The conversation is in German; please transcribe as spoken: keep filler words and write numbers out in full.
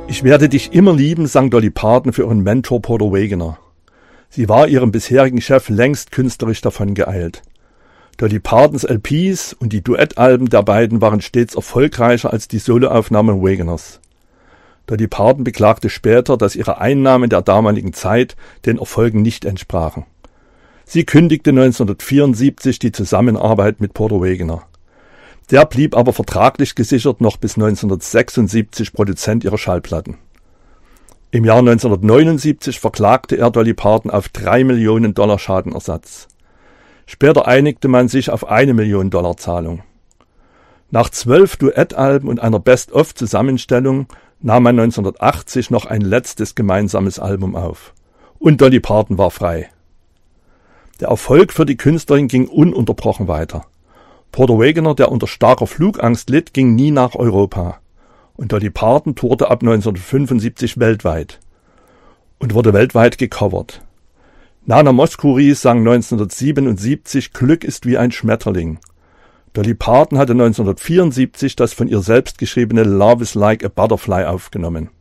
Ich werde dich immer lieben, sang Dolly Parton für ihren Mentor Porter Wagoner. Sie war ihrem bisherigen Chef längst künstlerisch davon geeilt. Dolly Partons L Ps und die Duettalben der beiden waren stets erfolgreicher als die Soloaufnahmen Wagoners. Dolly Parton beklagte später, dass ihre Einnahmen der damaligen Zeit den Erfolgen nicht entsprachen. Sie kündigte neunzehnhundertvierundsiebzig die Zusammenarbeit mit Porter Wagoner. Der blieb aber vertraglich gesichert noch bis neunzehnhundertsechsundsiebzig Produzent ihrer Schallplatten. Im Jahr neunzehnhundertneunundsiebzig verklagte er Dolly Parton auf drei Millionen Dollar Schadenersatz. Später einigte man sich auf eine Million Dollar Zahlung. Nach zwölf Duettalben und einer Best-of-Zusammenstellung nahm man neunzehnhundertachtzig noch ein letztes gemeinsames Album auf. Und Dolly Parton war frei. Der Erfolg für die Künstlerin ging ununterbrochen weiter. Porter Wagoner, der unter starker Flugangst litt, ging nie nach Europa. Und Dolly Parton tourte ab neunzehnhundertfünfundsiebzig weltweit und wurde weltweit gecovert. Nana Mouskouri sang neunzehnhundertsiebenundsiebzig »Glück ist wie ein Schmetterling«. Dolly Parton hatte neunzehnhundertvierundsiebzig das von ihr selbst geschriebene »Love is like a Butterfly« aufgenommen.